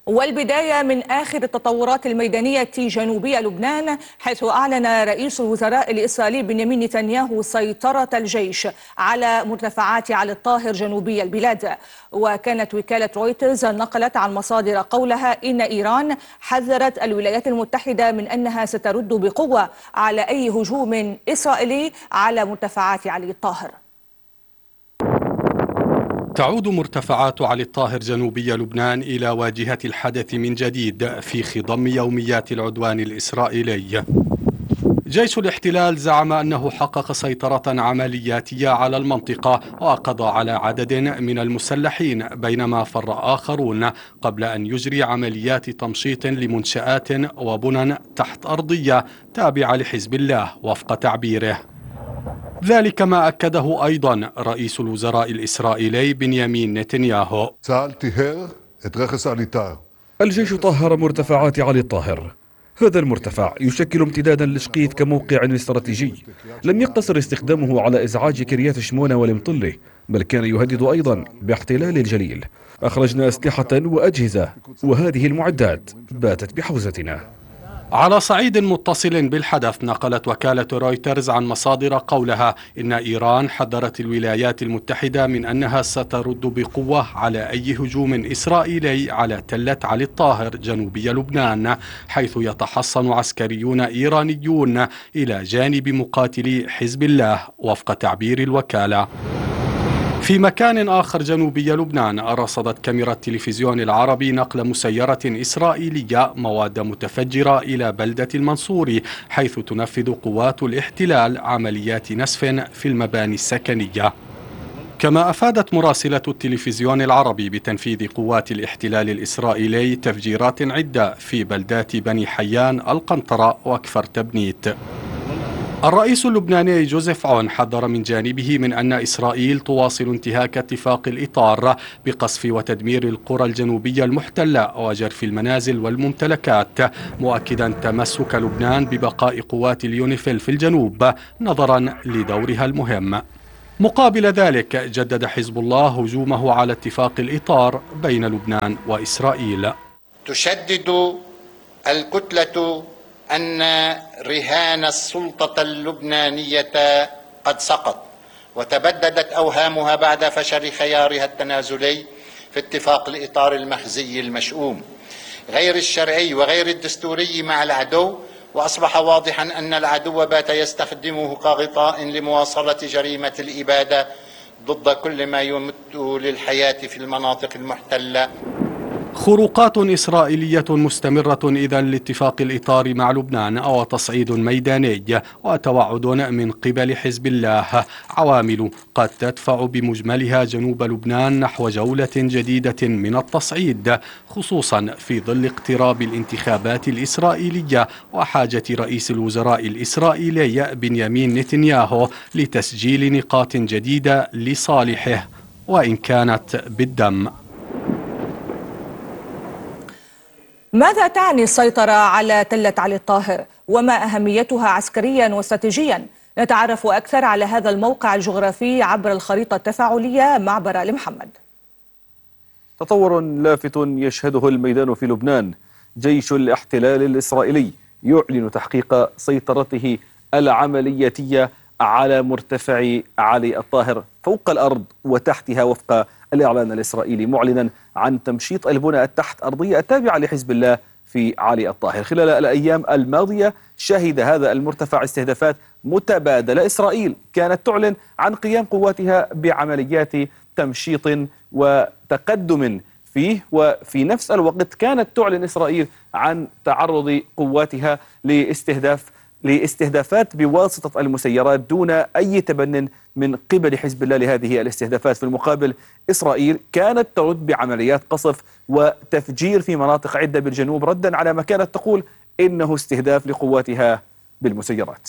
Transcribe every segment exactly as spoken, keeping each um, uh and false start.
والبداية من آخر التطورات الميدانية جنوبي لبنان، حيث أعلن رئيس الوزراء الإسرائيلي بنيامين نتنياهو سيطرة الجيش على مرتفعات علي الطاهر جنوبي البلاد. وكانت وكالة رويترز نقلت عن مصادر قولها إن إيران حذرت الولايات المتحدة من أنها سترد بقوة على أي هجوم إسرائيلي على مرتفعات علي الطاهر. تعود مرتفعات علي الطاهر جنوبي لبنان إلى واجهة الحدث من جديد في خضم يوميات العدوان الإسرائيلي. جيش الاحتلال زعم أنه حقق سيطرة عملياتية على المنطقة وقضى على عدد من المسلحين، بينما فر آخرون قبل أن يجري عمليات تمشيط لمنشآت وبنى تحت أرضية تابعة لحزب الله وفق تعبيره. ذلك ما أكده أيضا رئيس الوزراء الإسرائيلي بنيامين نتنياهو. الجيش طهر مرتفعات علي الطاهر. هذا المرتفع يشكل امتدادا لشقيف كموقع استراتيجي. لم يقتصر استخدامه على إزعاج كريات شمونة والمطلة، بل كان يهدد أيضا باحتلال الجليل. أخرجنا أسلحة وأجهزة، وهذه المعدات باتت بحوزتنا. على صعيد متصل بالحدث، نقلت وكالة رويترز عن مصادر قولها إن إيران حذرت الولايات المتحدة من أنها سترد بقوة على أي هجوم إسرائيلي على تلة علي الطاهر جنوبي لبنان، حيث يتحصن عسكريون إيرانيون إلى جانب مقاتلي حزب الله وفق تعبير الوكالة. في مكان آخر جنوبي لبنان، رصدت كاميرا التلفزيون العربي نقل مسيرة إسرائيلية مواد متفجرة إلى بلدة المنصوري، حيث تنفذ قوات الاحتلال عمليات نسف في المباني السكنية. كما أفادت مراسلة التلفزيون العربي بتنفيذ قوات الاحتلال الإسرائيلي تفجيرات عدة في بلدات بني حيان، القنطرة وكفر تبنيت. الرئيس اللبناني جوزيف عون حذر من جانبه من أن إسرائيل تواصل انتهاك اتفاق الإطار بقصف وتدمير القرى الجنوبية المحتلة وجرف المنازل والممتلكات، مؤكدا تمسك لبنان ببقاء قوات اليونيفيل في الجنوب نظرا لدورها المهم. مقابل ذلك، جدد حزب الله هجومه على اتفاق الإطار بين لبنان وإسرائيل. تشدد الكتلة أن رهان السلطة اللبنانية قد سقط، وتبددت أوهامها بعد فشل خيارها التنازلي في اتفاق الإطار المخزي المشؤوم غير الشرعي وغير الدستوري مع العدو، وأصبح واضحا أن العدو بات يستخدمه كغطاء لمواصلة جريمة الإبادة ضد كل ما يمت للحياة في المناطق المحتلة. خروقات إسرائيلية مستمرة إذن لاتفاق الإطار مع لبنان، أو تصعيد ميداني وتوعد من قبل حزب الله، عوامل قد تدفع بمجملها جنوب لبنان نحو جولة جديدة من التصعيد، خصوصا في ظل اقتراب الانتخابات الإسرائيلية وحاجة رئيس الوزراء الإسرائيلي بنيامين نتنياهو لتسجيل نقاط جديدة لصالحه وإن كانت بالدم. ماذا تعني السيطرة على تلة علي الطاهر، وما أهميتها عسكريا واستراتيجيا؟ نتعرف أكثر على هذا الموقع الجغرافي عبر الخريطة التفاعلية مع براء محمد. تطور لافت يشهده الميدان في لبنان. جيش الاحتلال الإسرائيلي يعلن تحقيق سيطرته العملياتية على مرتفع علي الطاهر فوق الأرض وتحتها وفق الإعلان الإسرائيلي، معلنا عن تمشيط البنى التحت أرضية التابعة لحزب الله في علي الطاهر. خلال الأيام الماضية شهد هذا المرتفع استهدافات متبادلة. إسرائيل كانت تعلن عن قيام قواتها بعمليات تمشيط وتقدم فيه، وفي نفس الوقت كانت تعلن إسرائيل عن تعرض قواتها لاستهداف لاستهدافات بواسطة المسيرات دون أي تبن من قبل حزب الله لهذه الاستهدافات. في المقابل، إسرائيل كانت ترد بعمليات قصف وتفجير في مناطق عدة بالجنوب، ردا على ما كانت تقول إنه استهداف لقواتها بالمسيرات.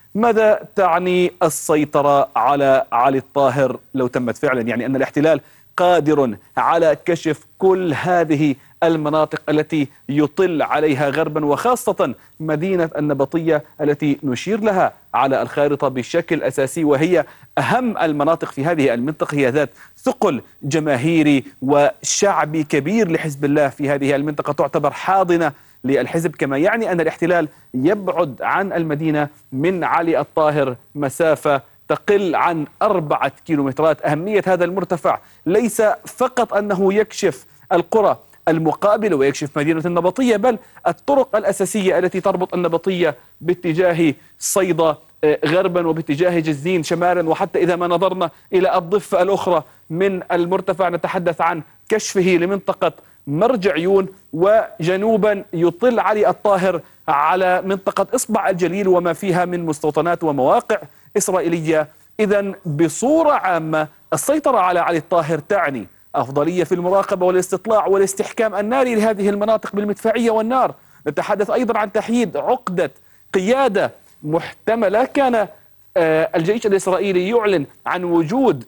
ماذا تعني السيطرة على علي الطاهر لو تمت فعلا؟ يعني أن الاحتلال قادر على كشف كل هذه المناطق التي يطل عليها غربا، وخاصة مدينة النبطية التي نشير لها على الخارطة بشكل أساسي، وهي أهم المناطق في هذه المنطقة، هي ذات ثقل جماهيري وشعبي كبير لحزب الله في هذه المنطقة، تعتبر حاضنة للحزب، كما يعني أن الاحتلال يبعد عن المدينة من علي الطاهر مسافة تقل عن أربعة كيلومترات. أهمية هذا المرتفع ليس فقط أنه يكشف القرى المقابلة ويكشف مدينة النبطية، بل الطرق الأساسية التي تربط النبطية باتجاه صيدا غربا وباتجاه جزين شمالا، وحتى إذا ما نظرنا إلى الضفة الأخرى من المرتفع نتحدث عن كشفه لمنطقة مرج عيون، وجنوبا يطل علي الطاهر على منطقة إصبع الجليل وما فيها من مستوطنات ومواقع إسرائيلية. إذن بصورة عامة السيطرة على علي الطاهر تعني أفضلية في المراقبة والاستطلاع والاستحكام الناري لهذه المناطق بالمدفعية والنار. نتحدث أيضا عن تحييد عقدة قيادة محتملة. كان الجيش الإسرائيلي يعلن عن وجود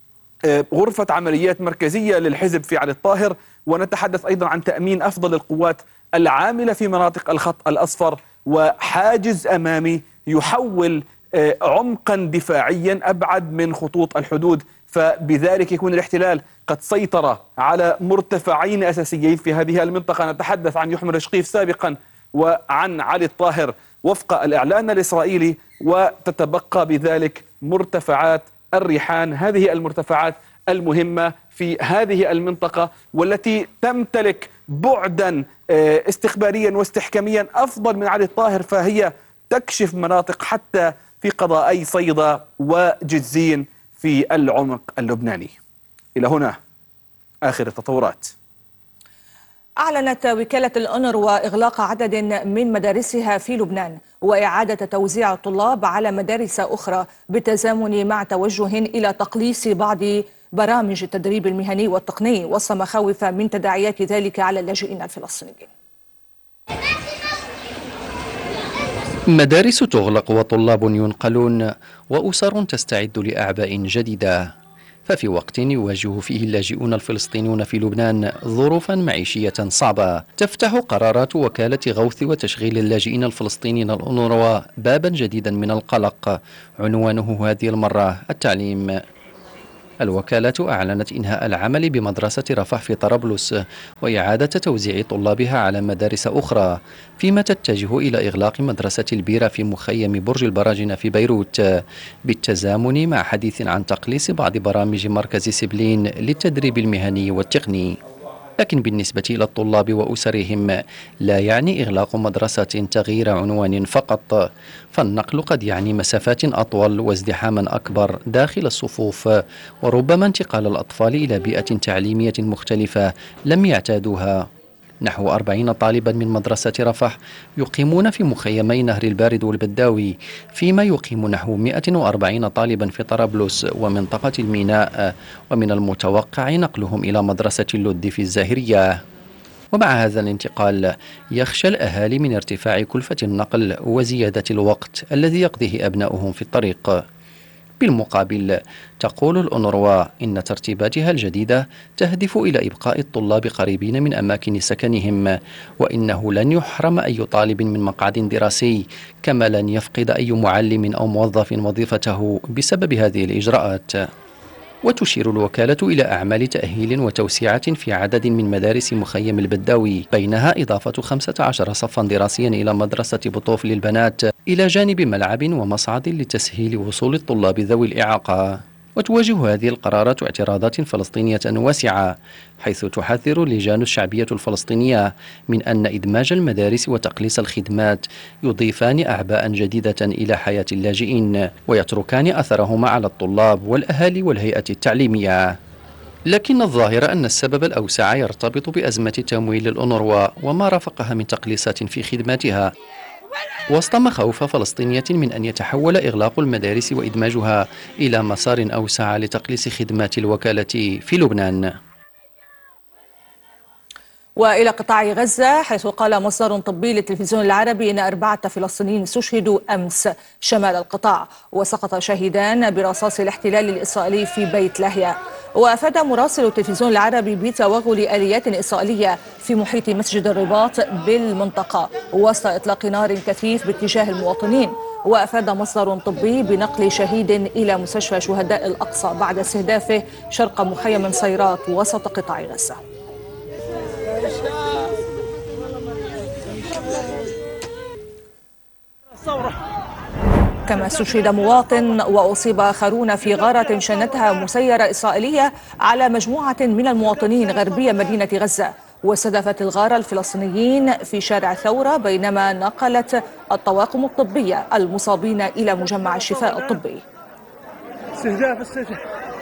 غرفة عمليات مركزية للحزب في علي الطاهر، ونتحدث أيضا عن تأمين أفضل القوات العاملة في مناطق الخط الأصفر وحاجز أمامي يحول عمقا دفاعيا أبعد من خطوط الحدود، فبذلك يكون الاحتلال قد سيطر على مرتفعين أساسيين في هذه المنطقة. نتحدث عن يحمى رشقيف سابقا وعن علي الطاهر وفق الإعلان الإسرائيلي، وتتبقى بذلك مرتفعات الريحان، هذه المرتفعات المهمة في هذه المنطقة والتي تمتلك بعدا استخباريا واستحكاميا أفضل من علي الطاهر، فهي تكشف مناطق حتى في قضائي صيدا وجزين في العمق اللبناني. إلى هنا آخر التطورات. أعلنت وكالة الأونروا إغلاق عدد من مدارسها في لبنان وإعادة توزيع الطلاب على مدارس أخرى بالتزامن مع توجه إلى تقليص بعض برامج التدريب المهني والتقني وسط مخاوف من تداعيات ذلك على اللاجئين الفلسطينيين. مدارس تغلق وطلاب ينقلون وأسر تستعد لأعباء جديدة، ففي وقت يواجه فيه اللاجئون الفلسطينيون في لبنان ظروفا معيشية صعبة، تفتح قرارات وكالة غوث وتشغيل اللاجئين الفلسطينيين الأونروا بابا جديدا من القلق، عنوانه هذه المرة التعليم. الوكالة أعلنت إنهاء العمل بمدرسة رفح في طرابلس وإعادة توزيع طلابها على مدارس أخرى، فيما تتجه إلى إغلاق مدرسة البيرة في مخيم برج البراجنة في بيروت بالتزامن مع حديث عن تقليص بعض برامج مركز سبلين للتدريب المهني والتقني. لكن بالنسبة إلى الطلاب وأسرهم لا يعني إغلاق مدرسة تغيير عنوان فقط، فالنقل قد يعني مسافات أطول وازدحاما أكبر داخل الصفوف، وربما انتقال الأطفال إلى بيئة تعليمية مختلفة لم يعتادوها. نحو أربعين طالبا من مدرسة رفح يقيمون في مخيمي نهر البارد والبداوي، فيما يقيم نحو مئة وأربعين طالبا في طرابلس ومنطقة الميناء، ومن المتوقع نقلهم إلى مدرسة اللد في الزاهرية. ومع هذا الانتقال يخشى الأهالي من ارتفاع كلفة النقل وزيادة الوقت الذي يقضيه أبناؤهم في الطريق. بالمقابل تقول الأونروا إن ترتيباتها الجديدة تهدف إلى إبقاء الطلاب قريبين من أماكن سكنهم، وإنه لن يحرم أي طالب من مقعد دراسي، كما لن يفقد أي معلم أو موظف وظيفته بسبب هذه الإجراءات. وتشير الوكالة إلى أعمال تأهيل وتوسعة في عدد من مدارس مخيم البداوي، بينها إضافة خمسة عشر صفا دراسيا إلى مدرسة بطوف للبنات، إلى جانب ملعب ومصعد لتسهيل وصول الطلاب ذوي الإعاقة. وتواجه هذه القرارات اعتراضات فلسطينية واسعة، حيث تحذر اللجان الشعبية الفلسطينية من أن إدماج المدارس وتقليص الخدمات يضيفان أعباء جديدة إلى حياة اللاجئين ويتركان أثرهما على الطلاب والأهالي والهيئة التعليمية. لكن الظاهر أن السبب الأوسع يرتبط بأزمة تمويل الأونروا وما رافقها من تقليصات في خدماتها، وسط مخاوف فلسطينية من أن يتحول إغلاق المدارس وإدماجها إلى مسار أوسع لتقليص خدمات الوكالة في لبنان. وإلى قطاع غزة، حيث قال مصدر طبي للتلفزيون العربي إن أربعة فلسطينيين استشهدوا أمس شمال القطاع، وسقط شهيدان برصاص الاحتلال الإسرائيلي في بيت لاهيا. وأفاد مراسل التلفزيون العربي بتوغل آليات إسرائيلية في محيط مسجد الرباط بالمنطقة وسط إطلاق نار كثيف باتجاه المواطنين. وأفاد مصدر طبي بنقل شهيد إلى مستشفى شهداء الأقصى بعد استهدافه شرق مخيم صيرات وسط قطاع غزة. كما استشهد مواطن وأصيب آخرون في غارة شنتها مسيرة إسرائيلية على مجموعة من المواطنين غربية مدينة غزة. واستهدفت الغارة الفلسطينيين في شارع ثورة، بينما نقلت الطواقم الطبية المصابين إلى مجمع الشفاء الطبي. استهداف استهداف.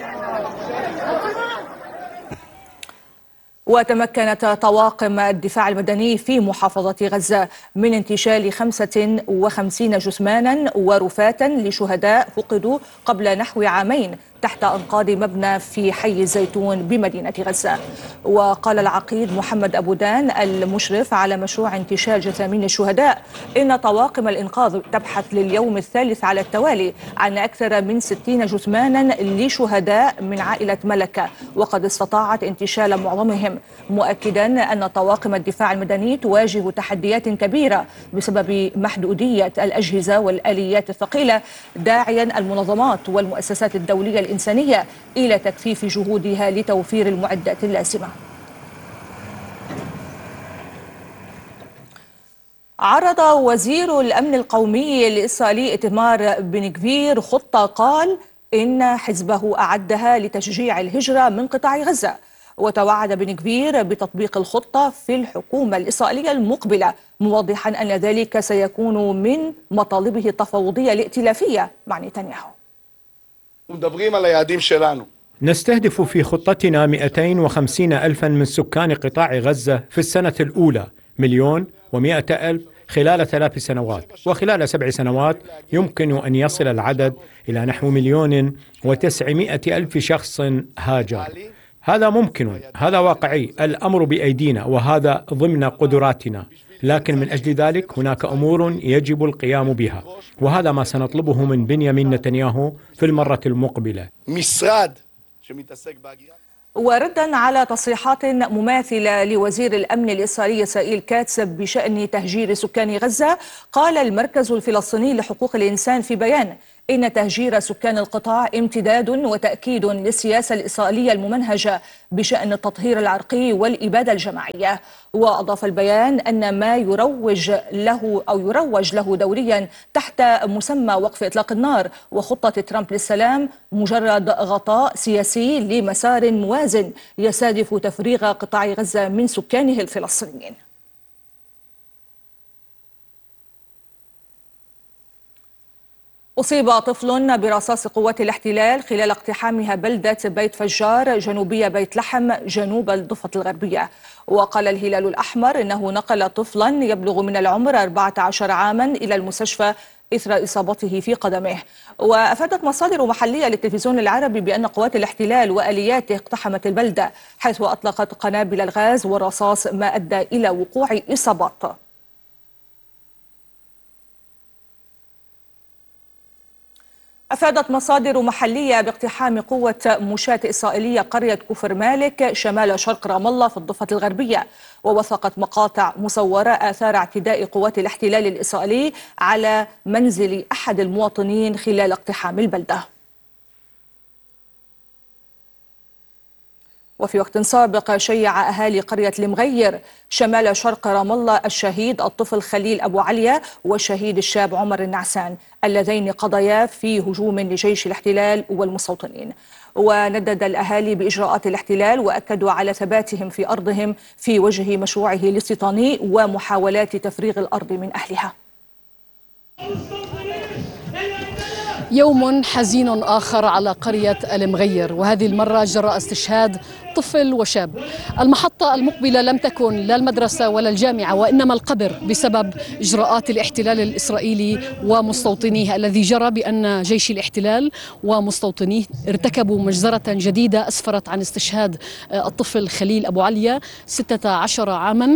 وتمكنت طواقم الدفاع المدني في محافظة غزة من انتشال خمسة وخمسين جثمانا ورفاتا لشهداء فقدوا قبل نحو عامين تحت أنقاض مبنى في حي الزيتون بمدينة غزة. وقال العقيد محمد أبو دان المشرف على مشروع انتشال جثامين الشهداء إن طواقم الإنقاذ تبحث لليوم الثالث على التوالي عن أكثر من ستين جثمانا لشهداء من عائلة ملكة، وقد استطاعت انتشال معظمهم، مؤكدا أن طواقم الدفاع المدني تواجه تحديات كبيرة بسبب محدودية الأجهزة والآليات الثقيلة، داعيا المنظمات والمؤسسات الدولية الإنسانية إلى تكثيف جهودها لتوفير المعدات اللازمة. عرض وزير الأمن القومي الإسرائيلي إيتمار بن غفير خطة قال إن حزبه أعدها لتشجيع الهجرة من قطاع غزة. وتوعد بن غفير بتطبيق الخطة في الحكومة الإسرائيلية المقبلة، موضحا أن ذلك سيكون من مطالبه التفاوضية الائتلافية مع نتنياهو. نستهدف في خطتنا مئتين وخمسين ألفا من سكان قطاع غزة في السنة الأولى، مليون ومئة ألف خلال ثلاث سنوات، وخلال سبع سنوات يمكن أن يصل العدد إلى نحو مليون وتسعمائة ألف شخص هاجر. هذا ممكن، هذا واقعي، الأمر بأيدينا وهذا ضمن قدراتنا، لكن من أجل ذلك هناك أمور يجب القيام بها، وهذا ما سنطلبه من بنيامين نتنياهو في المرة المقبلة. وردا على تصريحات مماثلة لوزير الأمن الإسرائيلي إسرائيل كاتس بشأن تهجير سكان غزة، قال المركز الفلسطيني لحقوق الإنسان في بيان إن تهجير سكان القطاع امتداد وتأكيد للسياسة الإسرائيلية الممنهجة بشأن التطهير العرقي والإبادة الجماعية. وأضاف البيان أن ما يروج له أو يروج له دوريا تحت مسمى وقف إطلاق النار وخطة ترامب للسلام مجرد غطاء سياسي لمسار موازن يستهدف تفريغ قطاع غزة من سكانه الفلسطينيين. أصيب طفل برصاص قوات الاحتلال خلال اقتحامها بلدة بيت فجار جنوبية بيت لحم جنوب الضفة الغربية. وقال الهلال الأحمر إنه نقل طفلا يبلغ من العمر أربعة عشر عاما إلى المستشفى إثر إصابته في قدمه. وأفادت مصادر محلية للتلفزيون العربي بأن قوات الاحتلال وآلياته اقتحمت البلدة، حيث أطلقت قنابل الغاز والرصاص ما أدى إلى وقوع إصابات. أفادت مصادر محلية باقتحام قوة مشاة إسرائيلية قرية كفر مالك شمال شرق رام الله في الضفة الغربية. ووثقت مقاطع مصورة آثار اعتداء قوات الاحتلال الإسرائيلي على منزل أحد المواطنين خلال اقتحام البلدة. وفي وقت سابق شيع أهالي قرية المغير شمال شرق رام الله الشهيد الطفل خليل أبو عليا والشهيد الشاب عمر النعسان اللذين قضيا في هجوم لجيش الاحتلال والمستوطنين. وندد الأهالي بإجراءات الاحتلال وأكدوا على ثباتهم في أرضهم في وجه مشروعه الاستيطاني ومحاولات تفريغ الأرض من أهلها. يوم حزين آخر على قرية المغير، وهذه المرة جراء استشهاد طفل وشاب. المحطة المقبلة لم تكن لا المدرسة ولا الجامعة، وإنما القبر، بسبب إجراءات الاحتلال الإسرائيلي ومستوطنيه الذي جرى بأن جيش الاحتلال ومستوطنيه ارتكبوا مجزرة جديدة أسفرت عن استشهاد الطفل خليل أبو عليا ستة عشر عاما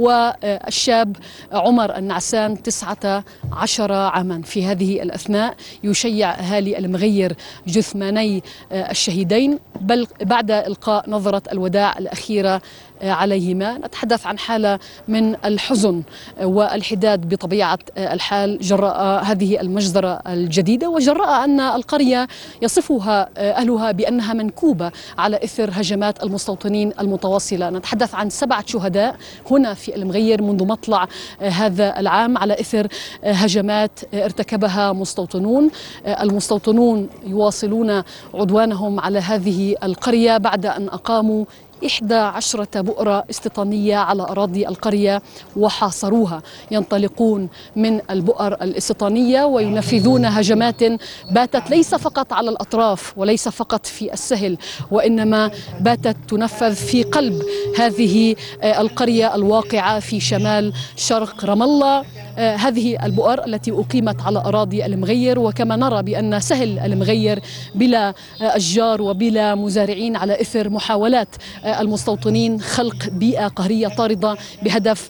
والشاب عمر النعسان تسعة عشر عاما. في هذه الأثناء يشيع أهالي المغير جثماني الشهيدين بل بعد إلقاء نظرة الوداع الأخيرة عليهما. نتحدث عن حالة من الحزن والحداد بطبيعة الحال جراء هذه المجزرة الجديدة، وجراء أن القرية يصفها أهلها بأنها منكوبة على إثر هجمات المستوطنين المتواصلة. نتحدث عن سبعة شهداء هنا في المغير منذ مطلع هذا العام على إثر هجمات ارتكبها مستوطنون. المستوطنون يواصلون عدوانهم على هذه القرية بعد أن أقاموا إحدى عشرة بؤرة استيطانية على أراضي القرية وحاصروها. ينطلقون من البؤر الاستيطانية وينفذون هجمات باتت ليس فقط على الأطراف وليس فقط في السهل، وإنما باتت تنفذ في قلب هذه القرية الواقعة في شمال شرق رام الله. هذه البؤر التي أقيمت على أراضي المغير، وكما نرى بأن سهل المغير بلا أشجار وبلا مزارعين على إثر محاولات المستوطنين خلق بيئة قهرية طاردة بهدف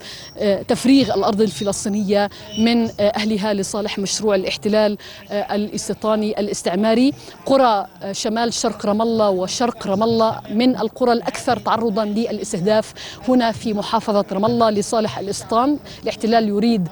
تفريغ الأرض الفلسطينية من أهلها لصالح مشروع الاحتلال الاستيطاني الاستعماري. قرى شمال شرق رام الله وشرق رام الله من القرى الأكثر تعرضا للاستهداف هنا في محافظة رام الله لصالح الاستيطان. الاحتلال يريد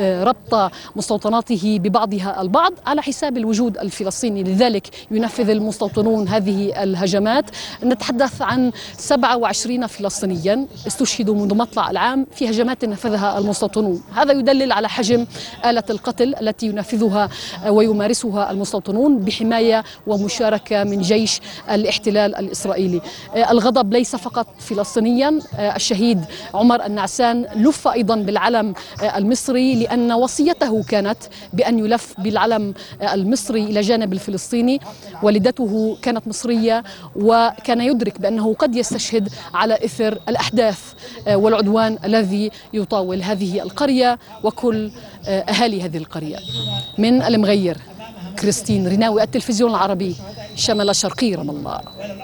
ربط مستوطناته ببعضها البعض على حساب الوجود الفلسطيني، لذلك ينفذ المستوطنون هذه الهجمات. نتحدث عن سبعة وعشرين فلسطينيا استشهدوا منذ مطلع العام في هجمات نفذها المستوطنون. هذا يدلل على حجم آلة القتل التي ينفذها ويمارسها المستوطنون بحماية ومشاركة من جيش الاحتلال الإسرائيلي. الغضب ليس فقط فلسطينيا، الشهيد عمر النعسان لف أيضا بالعلم المصري لأن وصيته كانت بأن يلف بالعلم المصري إلى جانب الفلسطيني. والدته كانت مصرية وكان يدرك بأنه قد يستشهد على إثر الأحداث والعدوان الذي يطاول هذه القرية وكل أهالي هذه القرية. من المغير، كريستين ريناوي، التلفزيون العربي، شمال شرقي رام الله.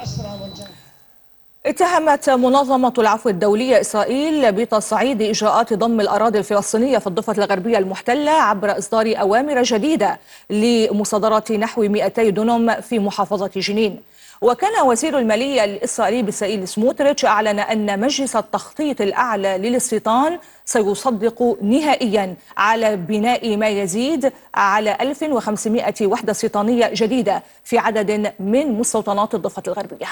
اتهمت منظمة العفو الدولية إسرائيل بتصعيد إجراءات ضم الأراضي الفلسطينية في الضفة الغربية المحتلة عبر إصدار أوامر جديدة لمصادرة نحو مئتي دونم في محافظة جنين. وكان وزير المالية الإسرائيلي بسائيل سموتريتش أعلن أن مجلس التخطيط الأعلى للاستيطان سيصدق نهائيا على بناء ما يزيد على ألف وخمسمئة وحدة استيطانية جديدة في عدد من مستوطنات الضفة الغربية.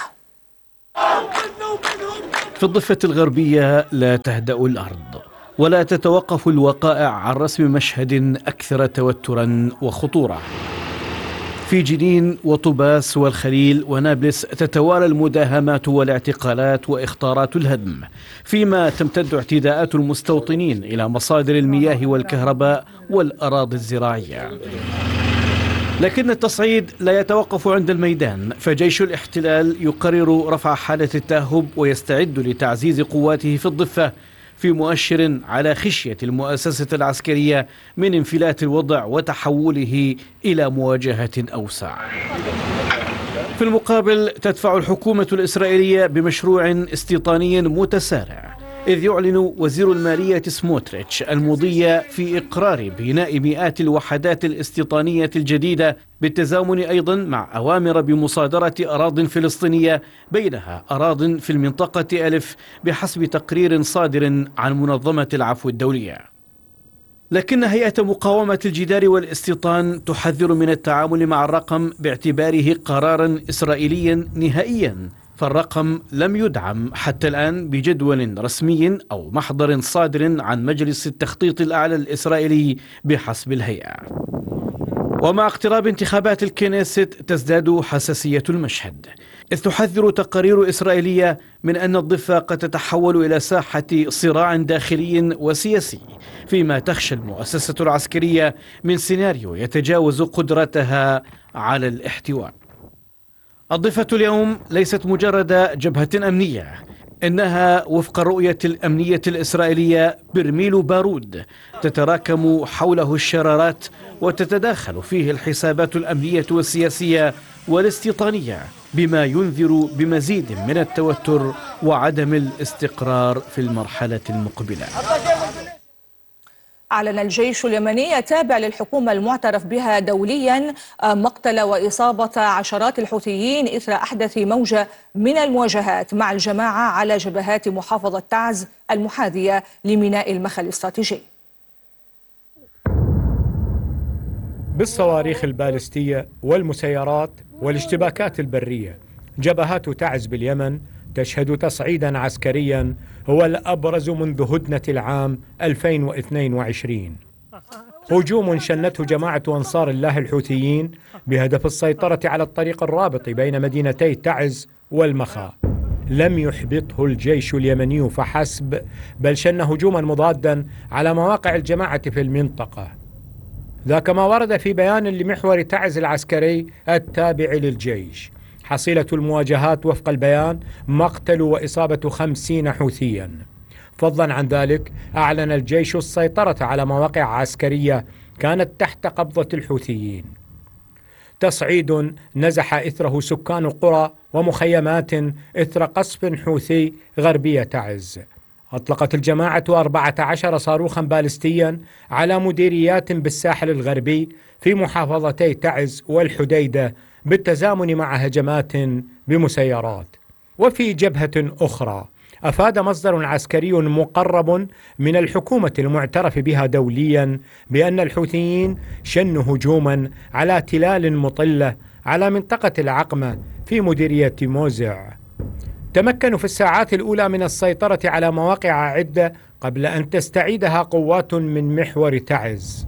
في الضفة الغربية لا تهدأ الأرض ولا تتوقف الوقائع عن رسم مشهد أكثر توترا وخطورة. في جنين وطوباس والخليل ونابلس تتوالى المداهمات والاعتقالات وإخطارات الهدم، فيما تمتد اعتداءات المستوطنين إلى مصادر المياه والكهرباء والأراضي الزراعية. لكن التصعيد لا يتوقف عند الميدان، فجيش الاحتلال يقرر رفع حالة التأهب ويستعد لتعزيز قواته في الضفة، في مؤشر على خشية المؤسسة العسكرية من انفلات الوضع وتحوله إلى مواجهة أوسع. في المقابل تدفع الحكومة الإسرائيلية بمشروع استيطاني متسارع، إذ يعلن وزير المالية سموتريتش المضي في إقرار بناء مئات الوحدات الاستيطانية الجديدة، بالتزامن أيضا مع أوامر بمصادرة أراضٍ فلسطينية، بينها أراضٍ في المنطقة ألف بحسب تقرير صادر عن منظمة العفو الدولية. لكن هيئة مقاومة الجدار والاستيطان تحذر من التعامل مع الرقم باعتباره قرارا إسرائيليا نهائيا، فالرقم لم يدعم حتى الآن بجدول رسمي أو محضر صادر عن مجلس التخطيط الأعلى الإسرائيلي بحسب الهيئة. ومع اقتراب انتخابات الكنيست تزداد حساسية المشهد، إذ تحذر تقارير إسرائيلية من أن الضفة قد تتحول إلى ساحة صراع داخلي وسياسي، فيما تخشى المؤسسة العسكرية من سيناريو يتجاوز قدرتها على الاحتواء. الضفة اليوم ليست مجرد جبهة أمنية، إنها وفق الرؤية الأمنية الإسرائيلية برميل بارود تتراكم حوله الشرارات وتتداخل فيه الحسابات الأمنية والسياسية والاستيطانية، بما ينذر بمزيد من التوتر وعدم الاستقرار في المرحلة المقبلة. أعلن الجيش اليمني التابع للحكومة المعترف بها دوليا مقتل وإصابة عشرات الحوثيين إثر أحدث موجة من المواجهات مع الجماعة على جبهات محافظة تعز المحاذية لميناء المخا الاستراتيجي. بالصواريخ البالستية والمسيرات والاشتباكات البرية، جبهات تعز باليمن تشهد تصعيدا عسكريا هو الأبرز منذ هدنة العام ألفين واثنين وعشرين. هجوم شنته جماعة أنصار الله الحوثيين بهدف السيطرة على الطريق الرابط بين مدينتي تعز والمخا، لم يحبطه الجيش اليمني فحسب، بل شن هجوما مضادا على مواقع الجماعة في المنطقة. ذاك ما ورد في بيان لمحور تعز العسكري التابع للجيش. حصيلة المواجهات وفق البيان مقتل وإصابة خمسين حوثيا. فضلا عن ذلك أعلن الجيش السيطرة على مواقع عسكرية كانت تحت قبضة الحوثيين. تصعيد نزح إثره سكان قرى ومخيمات إثر قصف حوثي غربية تعز. أطلقت الجماعة أربعة عشر صاروخا بالستيا على مديريات بالساحل الغربي في محافظتي تعز والحديدة بالتزامن مع هجمات بمسيرات. وفي جبهة أخرى أفاد مصدر عسكري مقرب من الحكومة المعترف بها دوليا بأن الحوثيين شنوا هجوما على تلال مطلة على منطقة العقمة في مديرية موزع. تمكنوا في الساعات الأولى من السيطرة على مواقع عدة قبل أن تستعيدها قوات من محور تعز.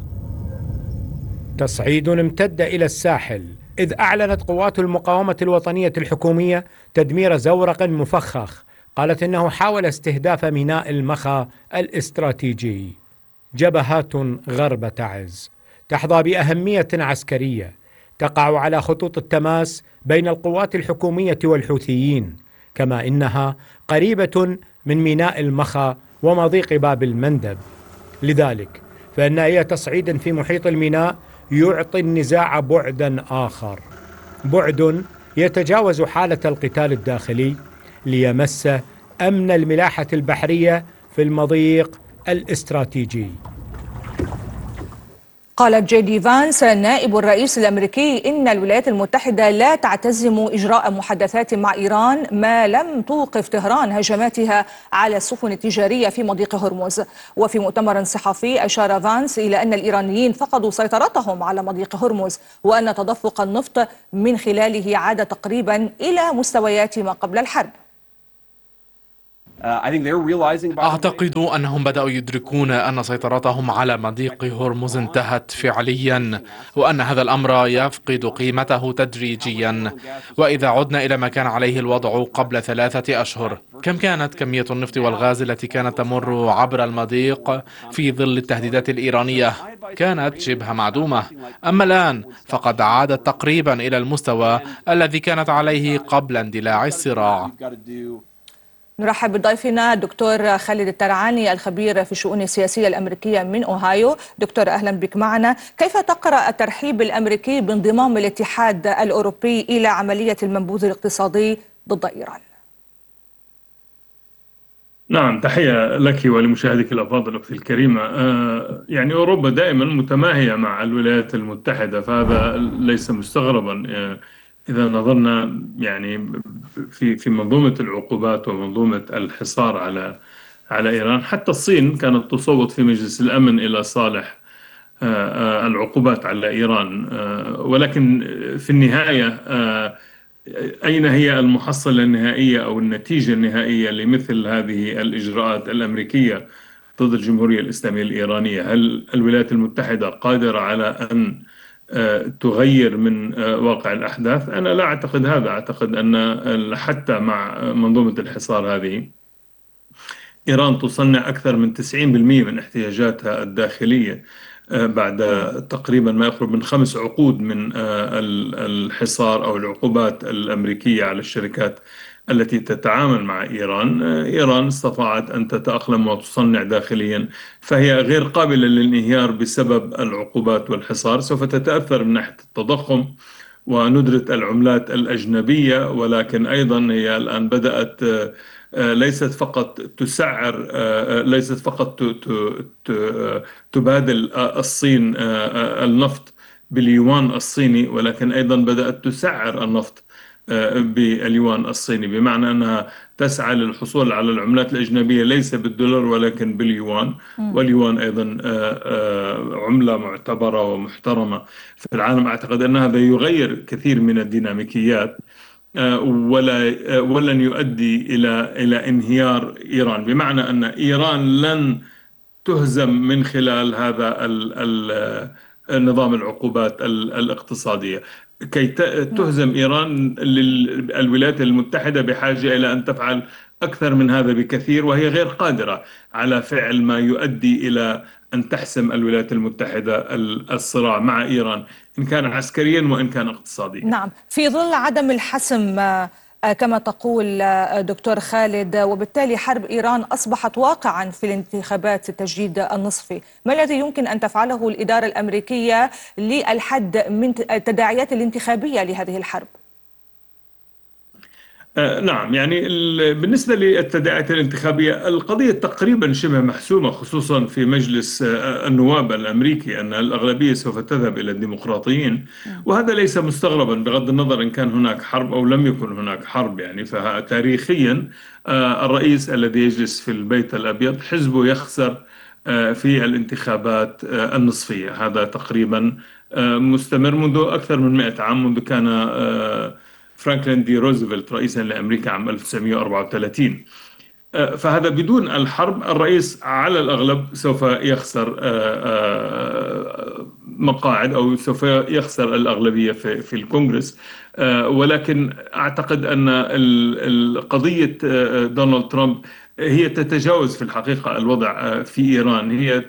تصعيد امتد إلى الساحل، إذ أعلنت قوات المقاومة الوطنية الحكومية تدمير زورق مفخخ قالت إنه حاول استهداف ميناء المخا الاستراتيجي. جبهات غرب تعز تحظى بأهمية عسكرية، تقع على خطوط التماس بين القوات الحكومية والحوثيين، كما إنها قريبة من ميناء المخا ومضيق باب المندب. لذلك فإن أي تصعيد في محيط الميناء يعطي النزاع بعدا آخر، بعد يتجاوز حالة القتال الداخلي ليمس أمن الملاحة البحرية في المضيق الاستراتيجي. قالت جي دي فانس نائب الرئيس الأمريكي إن الولايات المتحدة لا تعتزم إجراء محادثات مع إيران ما لم توقف طهران هجماتها على السفن التجارية في مضيق هرمز. وفي مؤتمر صحفي أشار فانس إلى أن الإيرانيين فقدوا سيطرتهم على مضيق هرمز، وأن تدفق النفط من خلاله عاد تقريبا إلى مستويات ما قبل الحرب. أعتقد أنهم بدأوا يدركون أن سيطرتهم على مضيق هرمز انتهت فعليا، وأن هذا الأمر يفقد قيمته تدريجيا. وإذا عدنا إلى ما كان عليه الوضع قبل ثلاثة أشهر، كم كانت كمية النفط والغاز التي كانت تمر عبر المضيق في ظل التهديدات الإيرانية؟ كانت شبه معدومة. أما الآن فقد عادت تقريبا إلى المستوى الذي كانت عليه قبل اندلاع الصراع. نرحب بضيفنا الدكتور خالد الترعاني الخبير في الشؤون السياسية الأمريكية من أوهايو. دكتور أهلا بك معنا. كيف تقرأ الترحيب الأمريكي بانضمام الاتحاد الأوروبي إلى عملية المنبوذ الاقتصادي ضد إيران؟ نعم، تحية لك ولمشاهدك الأفاضل أختي الكريمة. آه يعني أوروبا دائما متماهية مع الولايات المتحدة، فهذا ليس مستغربا. آه إذا نظرنا يعني في في منظومة العقوبات ومنظومة الحصار على على إيران، حتى الصين كانت تصوت في مجلس الأمن إلى صالح العقوبات على إيران، ولكن في النهاية أين هي المحصلة النهائية أو النتيجة النهائية لمثل هذه الإجراءات الأمريكية ضد الجمهورية الإسلامية الإيرانية؟ هل الولايات المتحدة قادرة على أن تغير من واقع الأحداث؟ أنا لا أعتقد هذا. أعتقد أن حتى مع منظومة الحصار هذه إيران تصنع أكثر من تسعين بالمئة من احتياجاتها الداخلية. بعد تقريبا ما يقرب من خمس عقود من الحصار أو العقوبات الأمريكية على الشركات التي تتعامل مع إيران. إيران استطاعت أن تتأقلم وتصنع داخليا، فهي غير قابلة للانهيار بسبب العقوبات والحصار. سوف تتأثر من ناحية التضخم وندرة العملات الأجنبية، ولكن أيضا هي الآن بدأت ليست فقط تسعر ليست فقط تبادل الصين النفط باليوان الصيني، ولكن أيضا بدأت تسعر النفط باليوان الصيني، بمعنى أنها تسعى للحصول على العملات الأجنبية ليس بالدولار ولكن باليوان. واليوان أيضا عملة معتبرة ومحترمة في العالم. أعتقد أن هذا يغير كثير من الديناميكيات ولا ولن يؤدي إلى إلى انهيار إيران، بمعنى أن إيران لن تهزم من خلال هذا النظام العقوبات الاقتصادية. كي تهزم إيران، الولايات المتحدة بحاجة إلى أن تفعل أكثر من هذا بكثير، وهي غير قادرة على فعل ما يؤدي إلى أن تحسم الولايات المتحدة الصراع مع إيران، إن كان عسكريا وإن كان اقتصاديا. نعم، في ظل عدم الحسم كما تقول دكتور خالد، وبالتالي حرب إيران أصبحت واقعا في الانتخابات التجديد النصفي، ما الذي يمكن أن تفعله الإدارة الأمريكية للحد من التداعيات الانتخابية لهذه الحرب؟ نعم، يعني بالنسبة للتداعيات الانتخابية القضية تقريبا شبه محسومة، خصوصا في مجلس النواب الأمريكي أن الأغلبية سوف تذهب إلى الديمقراطيين، وهذا ليس مستغربا بغض النظر إن كان هناك حرب أو لم يكن هناك حرب. يعني فتاريخيا الرئيس الذي يجلس في البيت الأبيض حزبه يخسر في الانتخابات النصفية. هذا تقريبا مستمر منذ أكثر من مئة عام، منذ كان فرانكلين دي روزفلت رئيسا لأمريكا عام ألف وتسعمئة وأربعة وثلاثين. فهذا بدون الحرب الرئيس على الأغلب سوف يخسر مقاعد أو سوف يخسر الأغلبية في, في الكونغرس. ولكن أعتقد أن قضية دونالد ترامب هي تتجاوز في الحقيقة الوضع في إيران. هي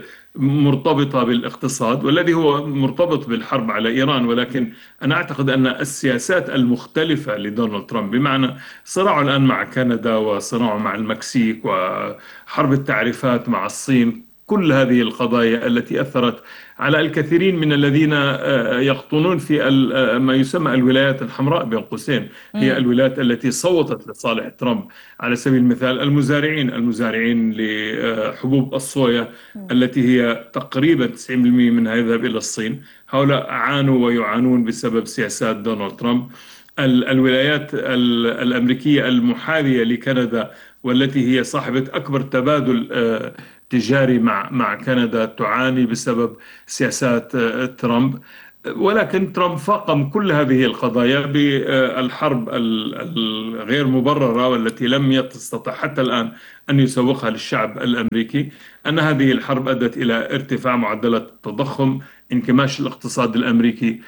مرتبطة بالاقتصاد والذي هو مرتبط بالحرب على إيران، ولكن أنا أعتقد أن السياسات المختلفة لدونالد ترامب، بمعنى صراعه الآن مع كندا وصراعه مع المكسيك وحرب التعريفات مع الصين، كل هذه القضايا التي أثرت على الكثيرين من الذين يقطنون في ما يسمى الولايات الحمراء بين قوسين، هي الولايات التي صوتت لصالح ترامب. على سبيل المثال المزارعين المزارعين لحبوب الصويا التي هي تقريبا تسعين بالمئة منها يذهب إلى الصين، هؤلاء عانوا ويعانون بسبب سياسات دونالد ترامب. الولايات الأمريكية المحاذية لكندا والتي هي صاحبة أكبر تبادل تجاري مع مع كندا تعاني بسبب سياسات ترامب. ولكن ترامب فاقم كل هذه القضايا بالحرب الغير مبررة والتي لم يستطع حتى الآن أن يسوقها للشعب الأمريكي، أن هذه الحرب أدت إلى ارتفاع معدلات التضخم، انكماش الاقتصاد الأمريكي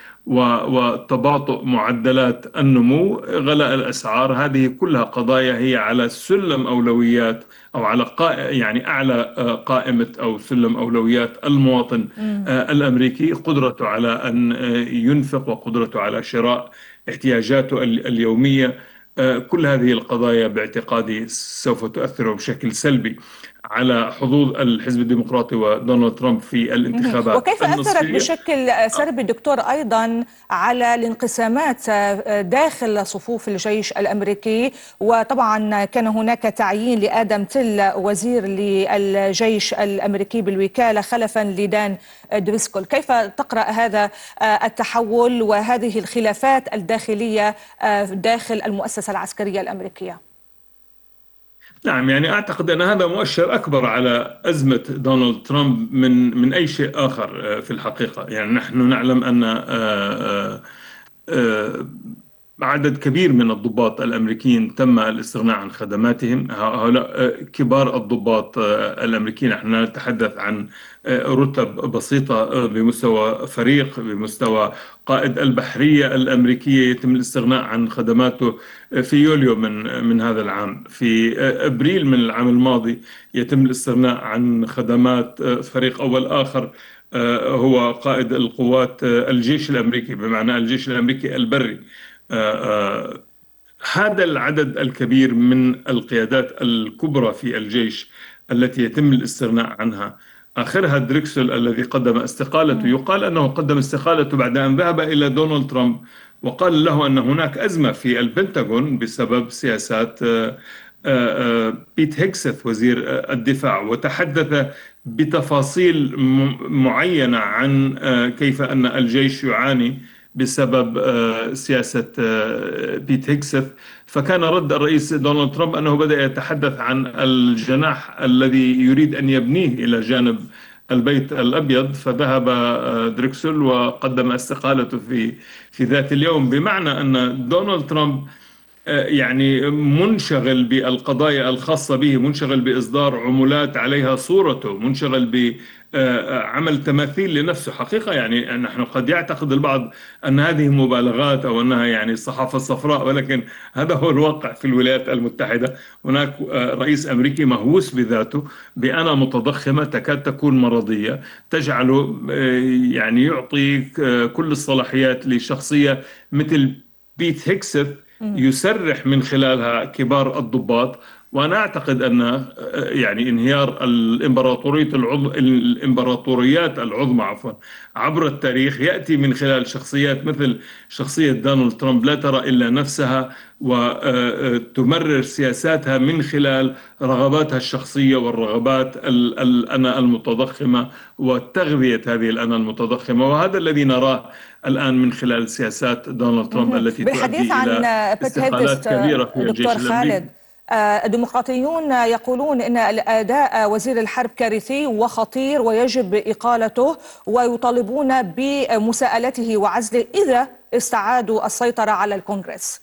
وتباطؤ معدلات النمو، غلاء الأسعار. هذه كلها قضايا هي على سلم أولويات أو على يعني أعلى قائمة أو سلم أولويات المواطن الأمريكي، قدرته على أن ينفق وقدرته على شراء احتياجاته اليومية. كل هذه القضايا باعتقادي سوف تؤثر بشكل سلبي على حظوظ الحزب الديمقراطي ودونالد ترامب في الانتخابات. وكيف أثرت بشكل سلبي دكتور أيضا على الانقسامات داخل صفوف الجيش الأمريكي؟ وطبعا كان هناك تعيين لآدم تيل وزير للجيش الأمريكي بالوكالة خلفا لدان دريسكول. كيف تقرأ هذا التحول وهذه الخلافات الداخلية داخل المؤسسة العسكرية الأمريكية؟ نعم، يعني أعتقد أن هذا مؤشر أكبر على أزمة دونالد ترامب من من أي شيء آخر في الحقيقة. يعني نحن نعلم أن عدد كبير من الضباط الأمريكيين تم الاستغناء عن خدماتهم. هؤلاء كبار الضباط الأمريكيين، نحن نتحدث عن رتب بسيطة بمستوى فريق، بمستوى قائد البحرية الأمريكية يتم الاستغناء عن خدماته في يوليو من من هذا العام. في أبريل من العام الماضي يتم الاستغناء عن خدمات فريق أول آخر هو قائد القوات الجيش الأمريكي، بمعنى الجيش الأمريكي البري. هذا العدد الكبير من القيادات الكبرى في الجيش التي يتم الاستغناء عنها، آخرها دريكسل الذي قدم استقالته. يقال أنه قدم استقالته بعد أن ذهب إلى دونالد ترامب وقال له أن هناك أزمة في البنتاغون بسبب سياسات بيت هيكسث وزير الدفاع، وتحدث بتفاصيل معينة عن كيف أن الجيش يعاني بسبب سياسة بيت هيكسث. فكان رد الرئيس دونالد ترامب أنه بدأ يتحدث عن الجناح الذي يريد أن يبنيه إلى جانب البيت الأبيض، فذهب دريكسل وقدم استقالته في في ذات اليوم، بمعنى أن دونالد ترامب يعني منشغل بالقضايا الخاصة به، منشغل بإصدار عملات عليها صورته، منشغل بعمل تماثيل لنفسه. حقيقة يعني نحن قد يعتقد البعض أن هذه مبالغات أو أنها يعني الصحافة الصفراء، ولكن هذا هو الواقع في الولايات المتحدة. هناك رئيس أمريكي مهووس بذاته، بأنا متضخمة تكاد تكون مرضية، تجعله يعني يعطي كل الصلاحيات لشخصية مثل بيت هيكسث يسرح من خلالها كبار الضباط. وأنا أعتقد أن يعني انهيار الإمبراطورية العظم الإمبراطوريات العظمى عفوا عبر التاريخ يأتي من خلال شخصيات مثل شخصية دونالد ترامب لا ترى إلا نفسها وتمرر سياساتها من خلال رغباتها الشخصية والرغبات الأنا المتضخمة وتغذية هذه الأنا المتضخمة. وهذا الذي نراه الآن من خلال سياسات دونالد ترامب التي تؤدي إلى استقالات كبيرة في الجيش الأمريكي. الديمقراطيون يقولون إن الأداء وزير الحرب كارثي وخطير ويجب إقالته، ويطالبون بمساءلته وعزله إذا استعادوا السيطرة على الكونغرس.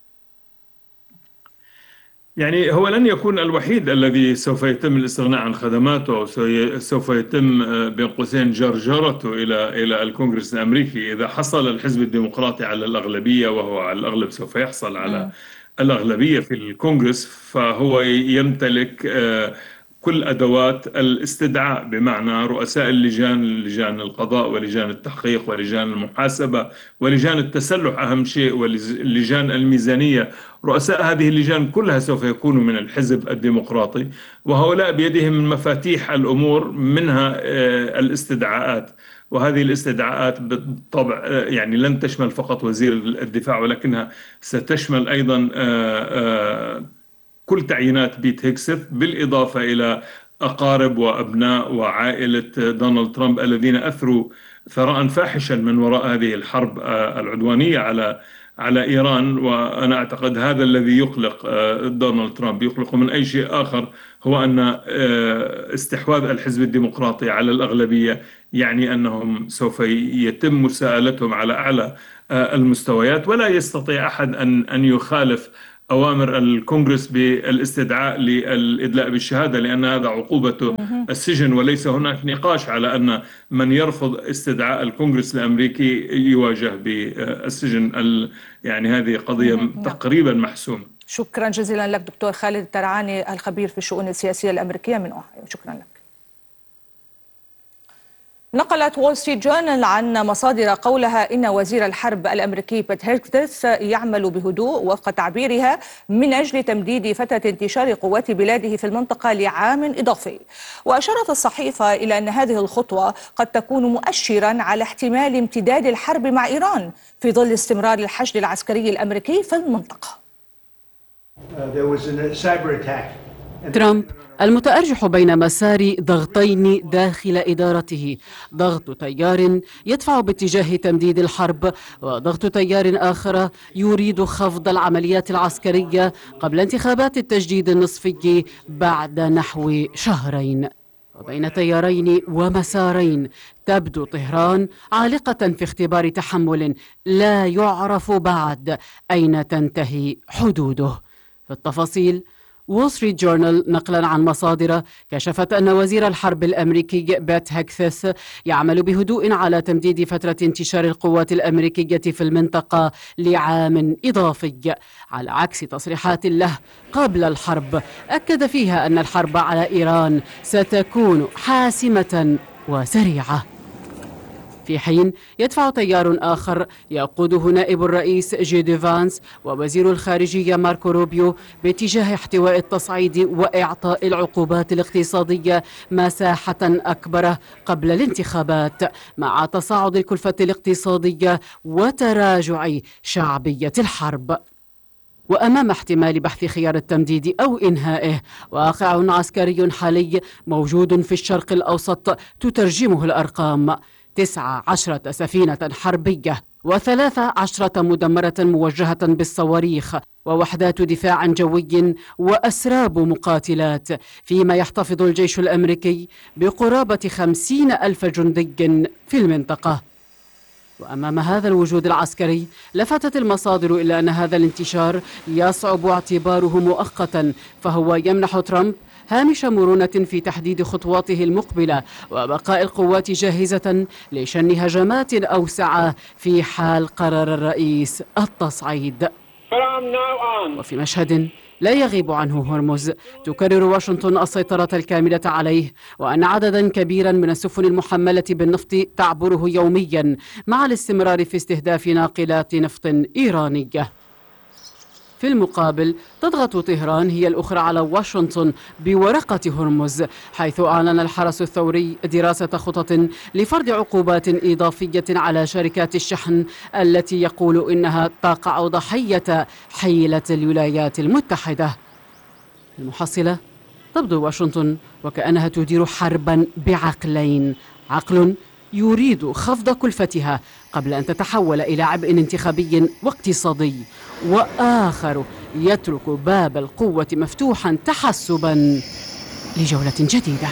يعني هو لن يكون الوحيد الذي سوف يتم الاستغناء عن خدماته أو سوف يتم بين قوسين جرجرته إلى إلى الكونغرس الأمريكي. إذا حصل الحزب الديمقراطي على الأغلبية، وهو على الأغلب سوف يحصل على الأغلبية في الكونغرس، فهو يمتلك كل أدوات الاستدعاء، بمعنى رؤساء اللجان، لجان القضاء ولجان التحقيق ولجان المحاسبة ولجان التسلح أهم شيء ولجان الميزانية. رؤساء هذه اللجان كلها سوف يكونوا من الحزب الديمقراطي، وهؤلاء بيدهم مفاتيح الأمور، منها الاستدعاءات. وهذه الاستدعاءات بالطبع يعني لن تشمل فقط وزير الدفاع، ولكنها ستشمل أيضا كل تعيينات بيت هيكسث، بالإضافة إلى أقارب وأبناء وعائلة دونالد ترامب الذين أثروا ثراء فاحشا من وراء هذه الحرب العدوانية على على إيران. وأنا أعتقد هذا الذي يقلق دونالد ترامب، يقلق من أي شيء آخر، هو أن استحواذ الحزب الديمقراطي على الأغلبية يعني أنهم سوف يتم مساءلتهم على أعلى المستويات، ولا يستطيع أحد أن أن يخالف أوامر الكونغرس بالاستدعاء للإدلاء بالشهادة، لأن هذا عقوبته السجن، وليس هناك نقاش على أن من يرفض استدعاء الكونغرس الأمريكي يواجه بالسجن. يعني هذه قضية تقريبا محسومة. شكرا جزيلا لك دكتور خالد الترعاني الخبير في الشؤون السياسية الأمريكية من أوهايو. شكرا لك. نقلت وول ستريت جورنال عن مصادر قولها إن وزير الحرب الأمريكي بيت هيكسث يعمل بهدوء وفق تعبيرها من أجل تمديد فترة انتشار قوات بلاده في المنطقة لعام إضافي. وأشارت الصحيفة إلى أن هذه الخطوة قد تكون مؤشرا على احتمال امتداد الحرب مع إيران في ظل استمرار الحشد العسكري الأمريكي في المنطقة. ترامب المتأرجح بين مسار ضغطين داخل إدارته، ضغط تيار يدفع باتجاه تمديد الحرب، وضغط تيار آخر يريد خفض العمليات العسكرية قبل انتخابات التجديد النصفي بعد نحو شهرين. وبين تيارين ومسارين تبدو طهران عالقة في اختبار تحمل لا يعرف بعد أين تنتهي حدوده. في التفاصيل، وول ستريت جورنال نقلا عن مصادر كشفت أن وزير الحرب الأمريكي بيت هيكسث يعمل بهدوء على تمديد فترة انتشار القوات الأمريكية في المنطقة لعام إضافي، على عكس تصريحات له قبل الحرب أكد فيها أن الحرب على إيران ستكون حاسمة وسريعة. في حين يدفع تيار آخر يقوده نائب الرئيس جي دي فانس ووزير الخارجية ماركو روبيو باتجاه احتواء التصعيد وإعطاء العقوبات الاقتصادية مساحة أكبر قبل الانتخابات، مع تصاعد الكلفة الاقتصادية وتراجع شعبية الحرب. وأمام احتمال بحث خيار التمديد أو إنهائه، واقع عسكري حالي موجود في الشرق الأوسط تترجمه الأرقام: تسعة عشرة سفينة حربية وثلاث عشرة مدمرة موجهة بالصواريخ ووحدات دفاع جوي وأسراب مقاتلات، فيما يحتفظ الجيش الأمريكي بقرابة خمسين ألف جندي في المنطقة. وأمام هذا الوجود العسكري لفتت المصادر إلى أن هذا الانتشار يصعب اعتباره مؤقتا، فهو يمنح ترامب هامش مرونة في تحديد خطواته المقبلة وبقاء القوات جاهزة لشن هجمات أوسع في حال قرر الرئيس التصعيد. وفي مشهد لا يغيب عنه هرمز، تكرر واشنطن السيطرة الكاملة عليه، وأن عددا كبيرا من السفن المحملة بالنفط تعبره يوميا، مع الاستمرار في استهداف ناقلات نفط إيرانية. في المقابل تضغط طهران هي الأخرى على واشنطن بورقة هرمز، حيث أعلن الحرس الثوري دراسة خطط لفرض عقوبات إضافية على شركات الشحن التي يقول إنها تقع ضحية حيلة الولايات المتحدة. المحصلة تبدو واشنطن وكأنها تدير حربا بعقلين: عقل يريد خفض كلفتها قبل أن تتحول إلى عبء انتخابي واقتصادي، وآخر يترك باب القوة مفتوحا تحسبا لجولة جديدة.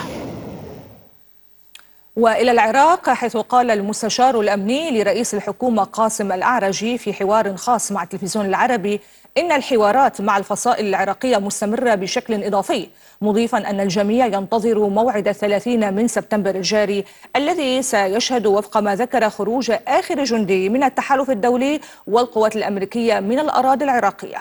وإلى العراق، حيث قال المستشار الأمني لرئيس الحكومة قاسم الأعرجي في حوار خاص مع التلفزيون العربي إن الحوارات مع الفصائل العراقية مستمرة بشكل إضافي، مضيفا أن الجميع ينتظر موعد الثلاثين من سبتمبر الجاري الذي سيشهد وفق ما ذكر خروج آخر جندي من التحالف الدولي والقوات الأمريكية من الأراضي العراقية.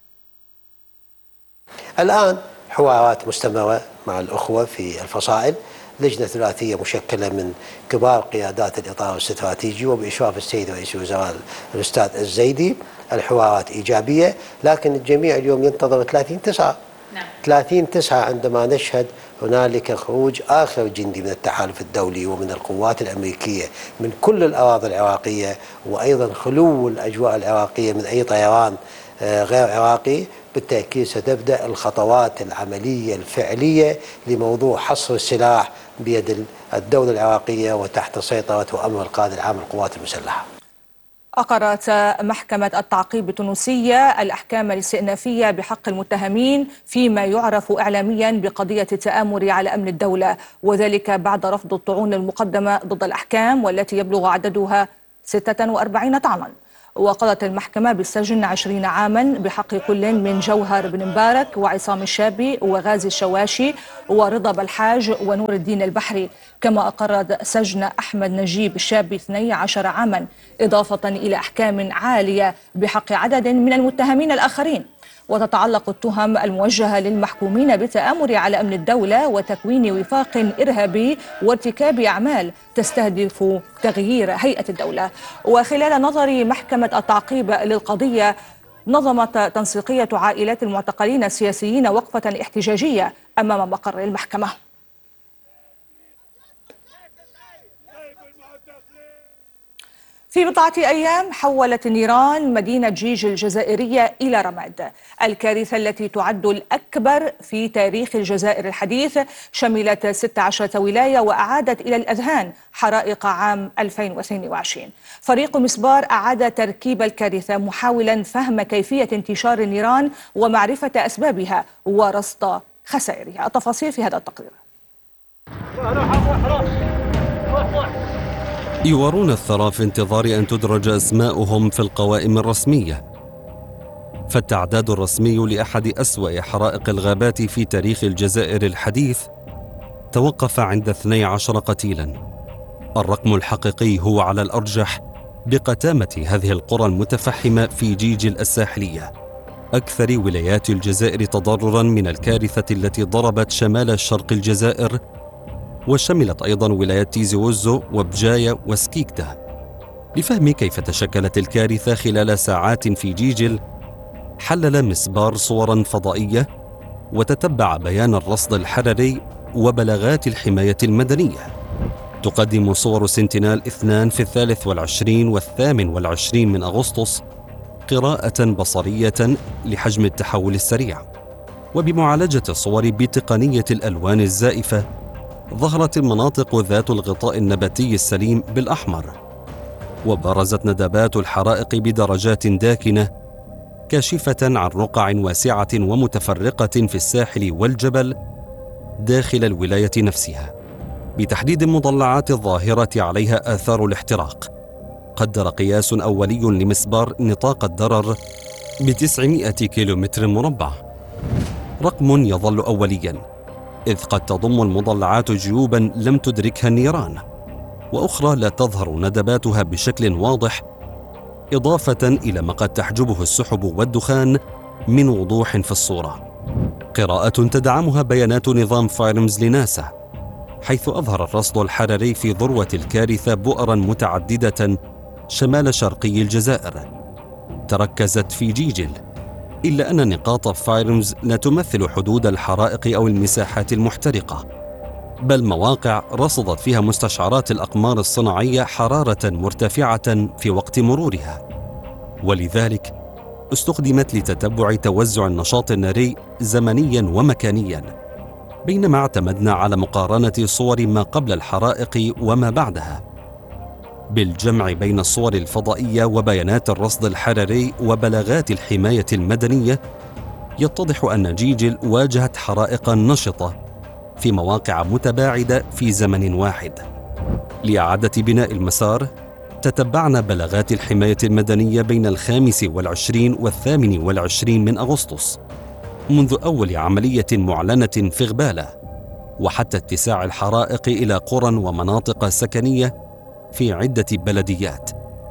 الآن حوارات مستمرة مع الأخوة في الفصائل، لجنة ثلاثية مشكلة من كبار قيادات الإطار الاستراتيجي وبإشراف السيد رئيس الوزراء الأستاذ الزيدي. الحوارات إيجابية، لكن الجميع اليوم ينتظر ثلاثين تسعة. نعم. ثلاثين تسعة عندما نشهد هنالك خروج آخر جندي من التحالف الدولي ومن القوات الأمريكية من كل الأراضي العراقية، وأيضا خلو الأجواء العراقية من أي طيران غير عراقي، بالتأكيد ستبدأ الخطوات العملية الفعلية لموضوع حصر السلاح بيد الدولة العراقية وتحت سيطرة وأمر القائد العام للقوات المسلحة. أقرت محكمة التعقيب التونسية الأحكام الاستئنافية بحق المتهمين فيما يعرف إعلاميا بقضية التآمر على أمن الدولة، وذلك بعد رفض الطعون المقدمة ضد الأحكام والتي يبلغ عددها ستة وأربعين طعنا. وقضت المحكمة بالسجن عشرين عاما بحق كل من جوهر بن مبارك وعصام الشابي وغازي الشواشي ورضا بالحاج ونور الدين البحري، كما أقرت سجن أحمد نجيب الشابي اثني عشر عاما، إضافة إلى أحكام عالية بحق عدد من المتهمين الآخرين. وتتعلق التهم الموجهة للمحكومين بالتآمر على أمن الدولة وتكوين وفاق إرهابي وارتكاب أعمال تستهدف تغيير هيئة الدولة. وخلال نظر محكمة التعقيب للقضية، نظمت تنسيقية عائلات المعتقلين السياسيين وقفة احتجاجية أمام مقر المحكمة. في بضعة أيام حولت النيران مدينة جيج الجزائرية إلى رماد. الكارثة التي تعد الأكبر في تاريخ الجزائر الحديث شملت ستة عشرة ولاية وأعادت إلى الأذهان حرائق عام ألفين واثنين وعشرين. فريق مسبار أعاد تركيب الكارثة محاولا فهم كيفية انتشار النيران ومعرفة أسبابها ورصد خسائرها. التفاصيل في هذا التقرير. يوارون الثرى في انتظار أن تدرج أسماؤهم في القوائم الرسمية، فالتعداد الرسمي لأحد أسوأ حرائق الغابات في تاريخ الجزائر الحديث توقف عند اثني عشر قتيلا. الرقم الحقيقي هو على الأرجح بقتامة هذه القرى المتفحمة في جيج الساحلية، أكثر ولايات الجزائر تضررا من الكارثة التي ضربت شمال شرق الجزائر وشملت أيضا ولايات تيزي وزو وبجاية وسكيكتا. لفهم كيف تشكلت الكارثة خلال ساعات في جيجل، حلل مسبار صورا فضائية وتتبع بيان الرصد الحرري وبلاغات الحماية المدنية. تقدم صور سنتينال اثنان في الثالث والعشرين والثامن والعشرين من أغسطس قراءة بصرية لحجم التحول السريع، وبمعالجة الصور بتقنية الألوان الزائفة ظهرت المناطق ذات الغطاء النباتي السليم بالأحمر، وبرزت ندبات الحرائق بدرجات داكنة كاشفة عن رقع واسعة ومتفرقة في الساحل والجبل داخل الولاية نفسها. بتحديد المضلعات الظاهرة عليها آثار الاحتراق، قدر قياس أولي لمسبار نطاق الضرر بتسعمائة كيلومتر مربع، رقم يظل أولياً إذ قد تضم المضلعات جيوباً لم تدركها النيران، وأخرى لا تظهر ندباتها بشكل واضح، إضافة إلى ما قد تحجبه السحب والدخان من وضوح في الصورة. قراءة تدعمها بيانات نظام فايرمز لناسا، حيث أظهر الرصد الحرري في ذروة الكارثة بؤرا متعددة شمال شرقي الجزائر تركزت في جيجل، إلا أن نقاط فايرمز لا تمثل حدود الحرائق أو المساحات المحترقة، بل مواقع رصدت فيها مستشعرات الأقمار الصناعية حرارة مرتفعة في وقت مرورها، ولذلك استخدمت لتتبع توزع النشاط الناري زمنيا ومكانيا، بينما اعتمدنا على مقارنة صور ما قبل الحرائق وما بعدها، بالجمع بين الصور الفضائية وبيانات الرصد الحرري وبلاغات الحماية المدنية. يتضح أن جيجل واجهت حرائقا نشطة في مواقع متباعدة في زمن واحد. لإعادة بناء المسار تتبعنا بلاغات الحماية المدنية بين الخامس والعشرين والثامن والعشرين من أغسطس، منذ أول عملية معلنة في غبالة وحتى اتساع الحرائق إلى قرى ومناطق سكنية في عدة بلديات.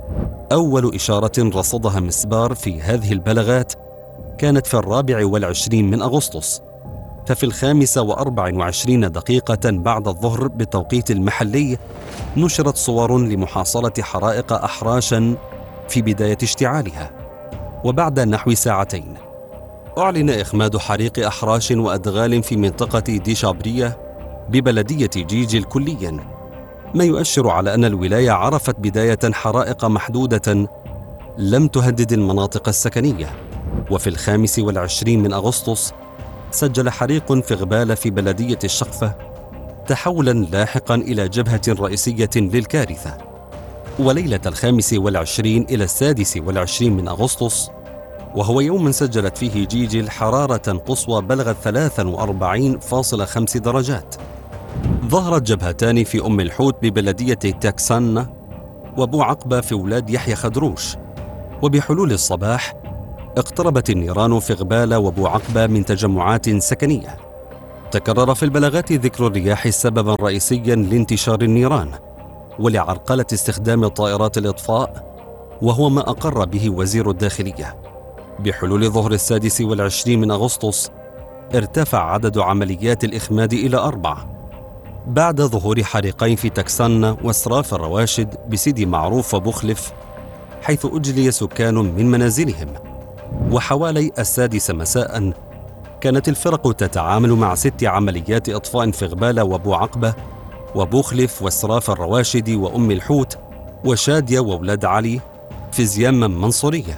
أول إشارة رصدها مسبار في هذه البلاغات كانت في الرابع والعشرين من أغسطس، ففي الخامسة وأربع وعشرين دقيقة بعد الظهر بالتوقيت المحلي نشرت صور لمحاصرة حرائق أحراشا في بداية اشتعالها، وبعد نحو ساعتين أعلن إخماد حريق أحراش وأدغال في منطقة ديشابرية ببلدية جيجل كلياً، ما يؤشر على أن الولاية عرفت بداية حرائق محدودة لم تهدد المناطق السكنية. وفي الخامس والعشرين من أغسطس سجل حريق في غبالة في بلدية الشقفة تحولاً لاحقاً إلى جبهة رئيسية للكارثة. وليلة الخامس والعشرين إلى السادس والعشرين من أغسطس، وهو يوم سجلت فيه جيجل حرارة قصوى بلغت ثلاثة وأربعين فاصلة خمسة درجات، ظهرت جبهتان في أم الحوت ببلدية تاكسان وبو عقبة في ولاد يحيى خدروش. وبحلول الصباح اقتربت النيران في غبالة وبو عقبة من تجمعات سكنية. تكرر في البلاغات ذكر الرياح سببا رئيسيا لانتشار النيران ولعرقلة استخدام طائرات الإطفاء، وهو ما أقر به وزير الداخلية. بحلول ظهر السادس والعشرين من أغسطس ارتفع عدد عمليات الإخماد إلى أربع بعد ظهور حريقين في تكسان واسراف الرواشد بسيدي معروف وبخلف، حيث أجلي سكان من منازلهم. وحوالي السادسة مساء كانت الفرق تتعامل مع ست عمليات إطفاء في غبالة وبو عقبة وبخلف واسراف الرواشد وأم الحوت وشادية وولاد علي في زيام منصورية.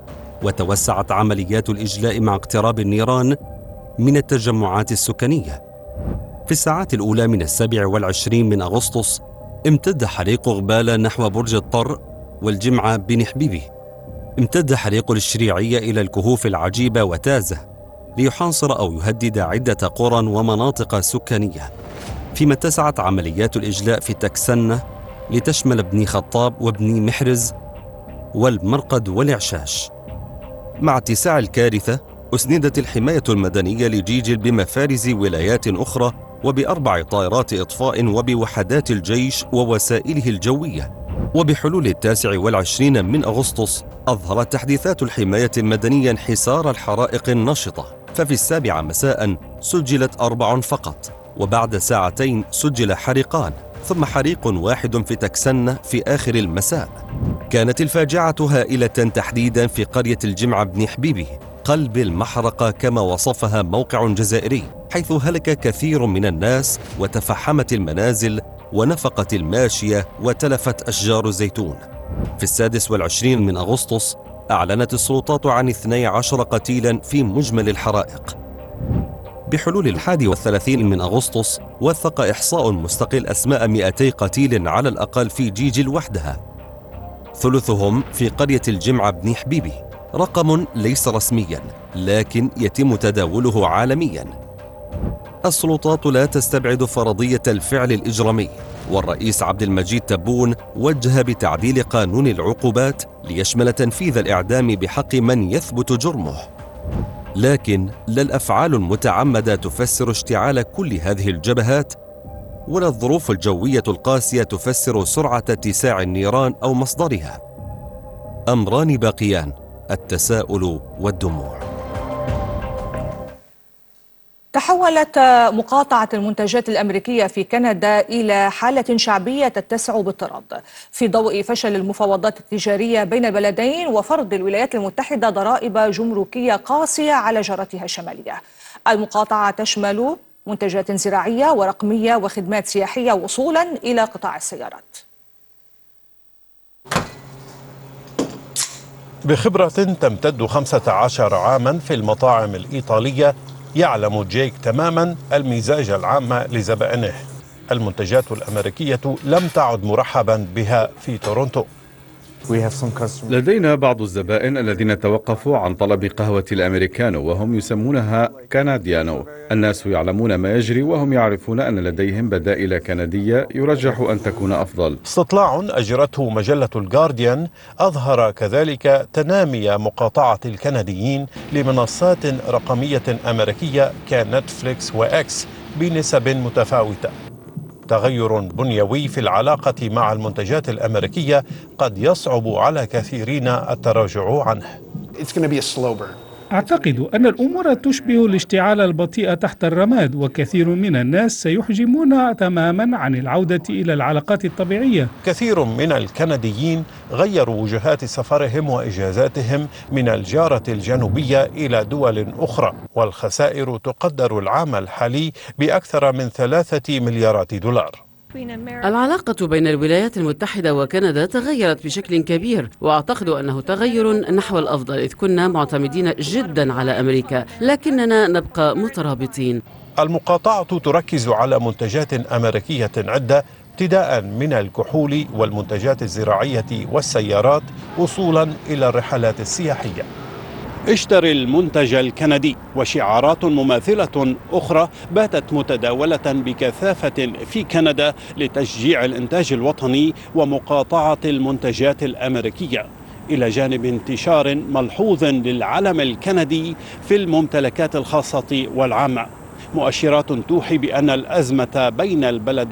وتوسعت عمليات الإجلاء مع اقتراب النيران من التجمعات السكنية. في الساعات الأولى من السابع والعشرين من أغسطس امتد حريق غبالة نحو برج الطر والجمعة بن حبيبي. امتد حريق الشريعية إلى الكهوف العجيبة وتازة ليحاصر أو يهدد عدة قرى ومناطق سكانية، فيما اتسعت عمليات الإجلاء في تكسنة لتشمل بني خطاب وبني محرز والمرقد والعشاش. مع اتساع الكارثة أسندت الحماية المدنية لجيجل بمفارز ولايات أخرى وبأربع طائرات إطفاء وبوحدات الجيش ووسائله الجوية. وبحلول التاسع والعشرين من أغسطس أظهرت تحديثات الحماية المدنية انحسار الحرائق النشطة، ففي السابعة مساء سجلت أربع فقط، وبعد ساعتين سجل حريقان، ثم حريق واحد في تكسن في آخر المساء. كانت الفاجعة هائلة تحديدا في قرية الجمعة بن حبيبي، قلب المحرقة كما وصفها موقع جزائري، حيث هلك كثير من الناس وتفحمت المنازل ونفقت الماشية وتلفت أشجار الزيتون. في السادس والعشرين من أغسطس أعلنت السلطات عن اثني عشر قتيلا في مجمل الحرائق. بحلول الحادي والثلاثين من أغسطس وثق إحصاء مستقل أسماء مئتي قتيل على الأقل في جيجل وحدها، ثلثهم في قرية الجمعة بن حبيبي، رقم ليس رسميا لكن يتم تداوله عالميا. السلطات لا تستبعد فرضية الفعل الإجرامي، والرئيس عبد المجيد تبون وجه بتعديل قانون العقوبات ليشمل تنفيذ الإعدام بحق من يثبت جرمه. لكن لا الأفعال المتعمدة تفسر اشتعال كل هذه الجبهات، ولا الظروف الجوية القاسية تفسر سرعة اتساع النيران أو مصدرها. أمران باقيان: التساؤل والدموع. تحولت مقاطعة المنتجات الأمريكية في كندا إلى حالة شعبية تتسع باضطراب في ضوء فشل المفاوضات التجارية بين البلدين وفرض الولايات المتحدة ضرائب جمركية قاسية على جارتها الشمالية. المقاطعة تشمل منتجات زراعية ورقمية وخدمات سياحية وصولا إلى قطاع السيارات. بخبرة تمتد خمسة عشر عاما في المطاعم الإيطالية، يعلم جيك تماما المزاج العام لزبائنه. المنتجات الأمريكية لم تعد مرحبا بها في تورونتو. لدينا بعض الزبائن الذين توقفوا عن طلب قهوة الأمريكانو وهم يسمونها كنديانو. الناس يعلمون ما يجري وهم يعرفون أن لديهم بدائل كندية يرجح أن تكون أفضل. استطلاع أجرته مجلة الجارديان أظهر كذلك تنامي مقاطعة الكنديين لمنصات رقمية أمريكية كنتفليكس وإكس بنسب متفاوتة. تغير بنيوي في العلاقة مع المنتجات الأمريكية قد يصعب على كثيرين التراجع عنه. أعتقد أن الأمور تشبه الاشتعال البطيء تحت الرماد، وكثير من الناس سيحجمون تماما عن العودة إلى العلاقات الطبيعية. كثير من الكنديين غيروا وجهات سفرهم وإجازاتهم من الجارة الجنوبية إلى دول أخرى، والخسائر تقدر العام الحالي بأكثر من ثلاثة مليارات دولار. العلاقة بين الولايات المتحدة وكندا تغيرت بشكل كبير، وأعتقد أنه تغير نحو الأفضل، إذ كنا معتمدين جدا على أمريكا لكننا نبقى مترابطين. المقاطعة تركز على منتجات أمريكية عدة، ابتداء من الكحول والمنتجات الزراعية والسيارات وصولا إلى الرحلات السياحية. اشتري المنتج الكندي، وشعارات مماثلة أخرى باتت متداولة بكثافة في كندا لتشجيع الإنتاج الوطني ومقاطعة المنتجات الأمريكية، إلى جانب انتشار ملحوظ للعلم الكندي في الممتلكات الخاصة والعامة. مؤشرات توحي بأن الأزمة بين البلدين